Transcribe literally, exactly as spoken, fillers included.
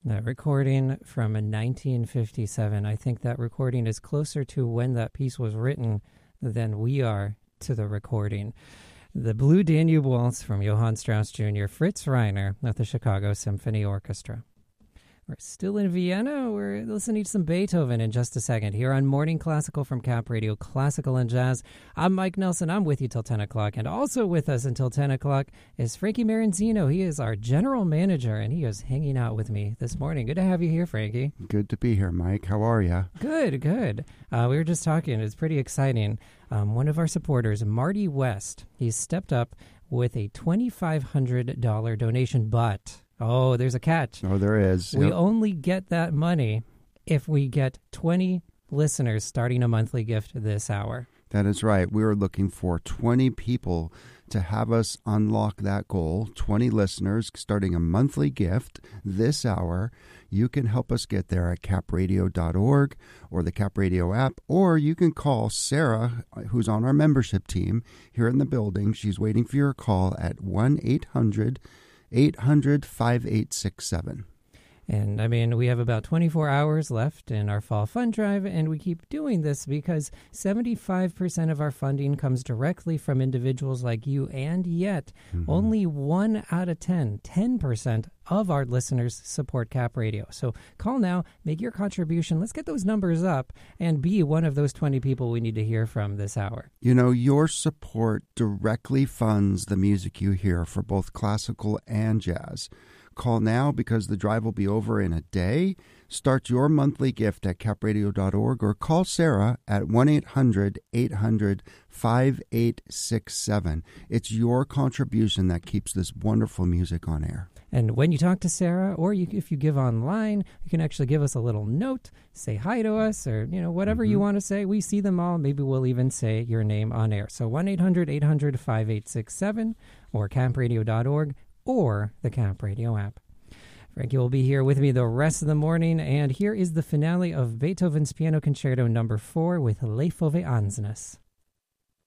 A recording from nineteen fifty-seven. I think that recording is closer to when that piece was written than we are to the recording. The Blue Danube Waltz from Johann Strauss Junior, Fritz Reiner of the Chicago Symphony Orchestra. We're still in Vienna. We're listening to some Beethoven in just a second here on Morning Classical from Cap Radio, Classical and Jazz. I'm Mike Nelson. I'm with you till ten o'clock. And also with us until ten o'clock is Frankie Maranzino. He is our general manager, and he is hanging out with me this morning. Good to have you here, Frankie. Good to be here, Mike. How are you? Good, good. Uh, we were just talking. It's pretty exciting. Um, one of our supporters, Marty West, he's stepped up with a twenty-five hundred dollars donation, but... oh, there's a catch. Oh, there is. We yep. only get that money if we get twenty listeners starting a monthly gift this hour. That is right. We are looking for twenty people to have us unlock that goal. twenty listeners starting a monthly gift this hour. You can help us get there at cap radio dot org or the Cap Radio app, or you can call Sarah, who's on our membership team here in the building. She's waiting for your call at one eight hundred eight hundred five eight six seven. And, I mean, we have about twenty-four hours left in our fall fund drive, and we keep doing this because seventy-five percent of our funding comes directly from individuals like you, and yet mm-hmm. only one out of ten, ten percent of our listeners support Cap Radio. So call now, make your contribution. Let's get those numbers up and be one of those twenty people we need to hear from this hour. You know, your support directly funds the music you hear for both classical and jazz. Call now because the drive will be over in a day. Start your monthly gift at cap radio dot org or call Sarah at one eight hundred eight hundred five eight six seven. It's your contribution that keeps this wonderful music on air. And when you talk to Sarah, or you, if you give online, you can actually give us a little note, say hi to us, or you know whatever mm-hmm. you want to say. We see them all. Maybe we'll even say your name on air. So one eight hundred eight hundred five eight six seven or cap radio dot org. or the Cap Radio app. Frankie will be here with me the rest of the morning, and here is the finale of Beethoven's Piano Concerto number four with Le Fauve Ansnes.